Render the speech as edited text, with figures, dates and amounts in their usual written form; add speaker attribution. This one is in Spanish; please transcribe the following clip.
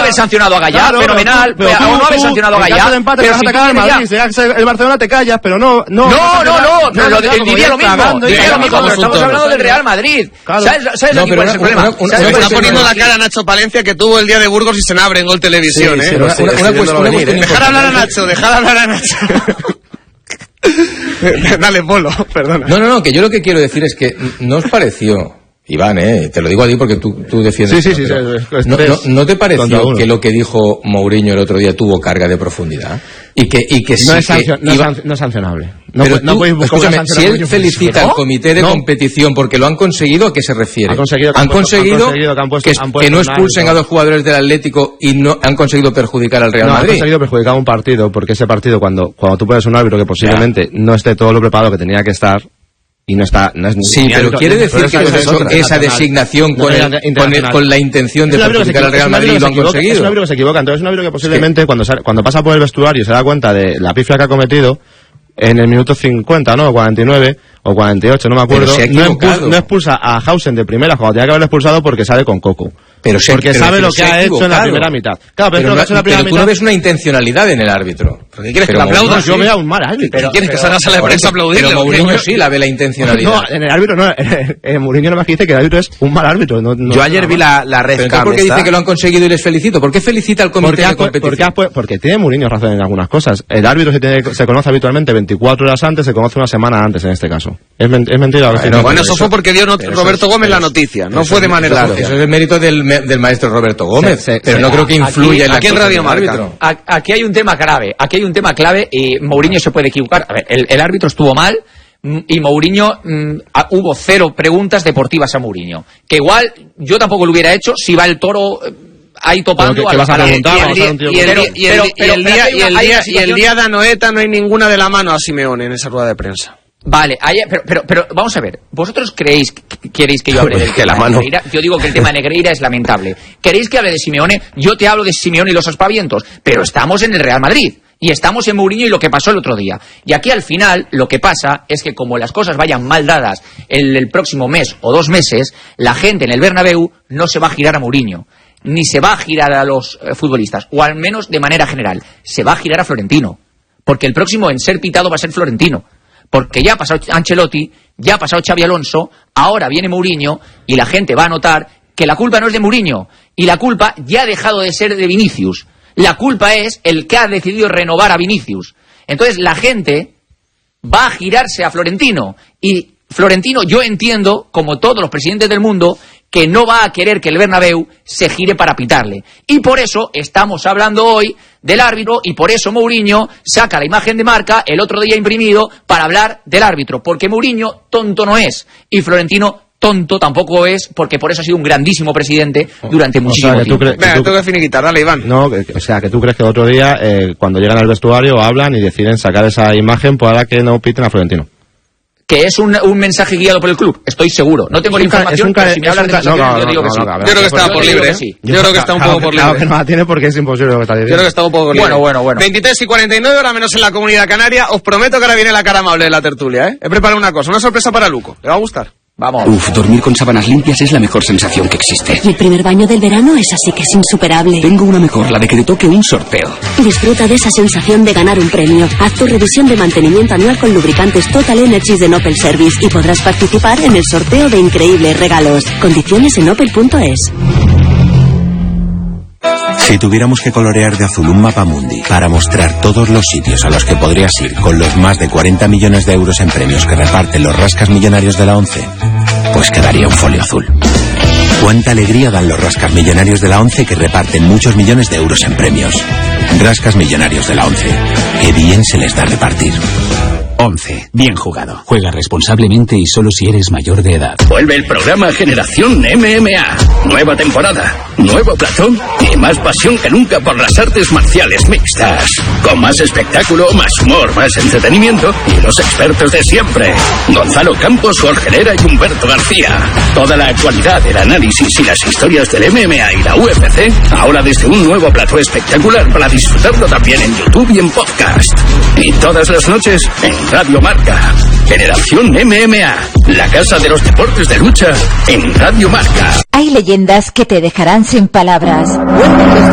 Speaker 1: haber sancionado a Gallá, fenomenal, pero no haber sancionado a Gallá.
Speaker 2: Pero si atacar al Madrid, si el Barcelona te callas, pero no,
Speaker 1: diría lo mismo, estamos hablando del Real Madrid. ¿Sabes aquí cuál es el problema?
Speaker 3: Se está poniendo la cara a Nacho Palencia que tuvo el día de Burgos y se abre en Gol Televisión,
Speaker 2: Una cuestión.
Speaker 3: Dejar hablar a Nacho. Dale, Polo, perdona.
Speaker 4: No, que yo lo que quiero decir es que no os pareció, Iván, te lo digo a ti porque tú defiendes.
Speaker 2: Sí.
Speaker 4: ¿No te pareció que lo que dijo Mourinho el otro día tuvo carga de profundidad? Y que sí
Speaker 2: no es sancionable.
Speaker 4: Escúchame, si él felicita al comité de competición porque lo han conseguido, ¿a qué se refiere? Han conseguido que no expulsen a 2 jugadores del Atlético y no han conseguido perjudicar al Real Madrid.
Speaker 2: Han conseguido perjudicar un partido, porque ese partido cuando tú pones un árbitro que posiblemente no esté todo lo preparado que tenía que estar, y no está.
Speaker 4: Sí, pero quiere decir que esa designación con la intención de perjudicar al Real Madrid lo han conseguido.
Speaker 2: Es un árbitro que se equivoca, entonces es un árbitro que posiblemente cuando pasa por el vestuario se da cuenta de la pifia que ha cometido en el minuto 50, ¿no? 49 o 48, no me acuerdo. No expulsa a Hausen de primera cuando tenía que haberlo expulsado porque sale con Coco. Porque sabe lo que ha hecho en la primera mitad. Claro, pero
Speaker 4: tú no ves una intencionalidad en el árbitro.
Speaker 3: ¿Por qué quieres que le aplaudas?
Speaker 2: Yo veo un mal árbitro.
Speaker 3: ¿Quieres que salgas a la prensa a aplaudirle?
Speaker 4: Pero Mourinho sí la ve la intencionalidad.
Speaker 2: No, en el árbitro no. Mourinho no más que dice que el árbitro es un mal árbitro.
Speaker 5: Yo ayer vi la red cam.
Speaker 4: ¿Por qué dice que lo han conseguido y les felicito? ¿Por qué felicita al comité de competición?
Speaker 2: Porque tiene Mourinho razón en algunas cosas. El árbitro se conoce habitualmente 24 horas antes, se conoce una semana antes en este caso. Es mentira.
Speaker 3: Bueno, eso fue porque dio Roberto Gómez la noticia. No fue de manera
Speaker 4: social. Eso es el mérito del maestro Roberto Gómez, pero no creo que influya en la
Speaker 3: aquí en Radio Marca.
Speaker 1: Aquí hay un tema clave y Mourinho se puede equivocar. A ver, el árbitro estuvo mal y Mourinho hubo 0 preguntas deportivas a Mourinho, que igual yo tampoco lo hubiera hecho si va el Toro ahí topando
Speaker 2: ¿Qué vas a preguntar?
Speaker 3: Y el día de Anoeta no hay ninguna de la mano a Simeone en esa rueda de prensa.
Speaker 1: Vale, pero vamos a ver, ¿vosotros queréis que yo hable del tema de Negreira? Yo digo que el tema de Negreira es lamentable. ¿Queréis que hable de Simeone? Yo te hablo de Simeone y los aspavientos, pero estamos en el Real Madrid y estamos en Mourinho y lo que pasó el otro día. Y aquí al final lo que pasa es que como las cosas vayan mal dadas el próximo mes o 2 meses, la gente en el Bernabéu no se va a girar a Mourinho, ni se va a girar a los futbolistas, o al menos de manera general, se va a girar a Florentino, porque el próximo en ser pitado va a ser Florentino. Porque ya ha pasado Ancelotti, ya ha pasado Xabi Alonso, ahora viene Mourinho y la gente va a notar que la culpa no es de Mourinho y la culpa ya ha dejado de ser de Vinicius. La culpa es el que ha decidido renovar a Vinicius. Entonces la gente va a girarse a Florentino y Florentino, yo entiendo, como todos los presidentes del mundo, que no va a querer que el Bernabéu se gire para pitarle. Y por eso estamos hablando hoy del árbitro y por eso Mourinho saca la imagen de Marca el otro día imprimido para hablar del árbitro. Porque Mourinho tonto no es y Florentino tonto tampoco es, porque por eso ha sido un grandísimo presidente durante muchísimo tiempo.
Speaker 3: Venga, tengo que finiquitar, dale, Iván.
Speaker 2: No, o sea, que tú crees que el otro día, cuando llegan al vestuario, hablan y deciden sacar esa imagen para que no piten a Florentino.
Speaker 1: Que es un mensaje guiado por el club, estoy seguro. No tengo la información, pero si me hablas de mensaje, yo digo que sí.
Speaker 3: Yo creo que está por libre, Yo creo que está un poco por libre.
Speaker 2: Claro que no la tiene porque es imposible lo que está diciendo.
Speaker 3: Yo creo que está un poco por libre.
Speaker 1: Bueno.
Speaker 3: 23:49, ahora menos en la Comunidad Canaria. Os prometo que ahora viene la cara amable de la tertulia, He preparado una cosa, una sorpresa para Luco. ¿Le va a gustar?
Speaker 1: Vamos.
Speaker 6: Dormir con sábanas limpias es la mejor sensación que existe.
Speaker 7: Y el primer baño del verano es así que es insuperable.
Speaker 6: Tengo una mejor, la de que te toque un sorteo.
Speaker 7: Disfruta de esa sensación de ganar un premio. Haz tu revisión de mantenimiento anual con lubricantes Total Energies de Opel Service y podrás participar en el sorteo de increíbles regalos. Condiciones en opel.es.
Speaker 8: Si tuviéramos que colorear de azul un mapa mundi para mostrar todos los sitios a los que podrías ir con los más de 40 millones de euros en premios que reparten los rascas millonarios de la ONCE, pues quedaría un folio azul. Cuánta alegría dan los rascas millonarios de la ONCE que reparten muchos millones de euros en premios. Rascas millonarios de la ONCE. Qué bien se les da repartir.
Speaker 6: 11. Bien jugado. Juega responsablemente y solo si eres mayor de edad.
Speaker 9: Vuelve el programa Generación MMA. Nueva temporada, nuevo platón y más pasión que nunca por las artes marciales mixtas. Con más espectáculo, más humor, más entretenimiento y los expertos de siempre. Gonzalo Campos, Jorge Herrera y Humberto García. Toda la actualidad, el análisis y las historias del MMA y la UFC. Ahora desde un nuevo plató espectacular para disfrutarlo también en YouTube y en podcast. Y todas las noches en Radio Marca. Generación MMA, la casa de los deportes de lucha en Radio Marca.
Speaker 10: Hay leyendas que te dejarán sin palabras. Vuelven los